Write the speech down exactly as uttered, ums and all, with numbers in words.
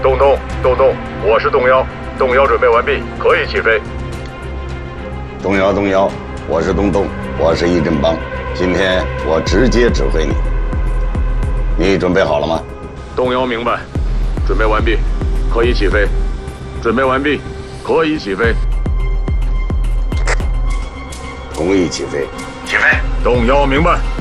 东东，东东，我是动幺，动幺准备完毕，可以起飞。 动幺动幺，我是东东，我是一阵帮，今天我直接指挥你。你准备好了吗？ 动幺明白，准备完毕，可以起飞。准备完毕，可以起飞。 同意起飞。 起飞。动幺明白。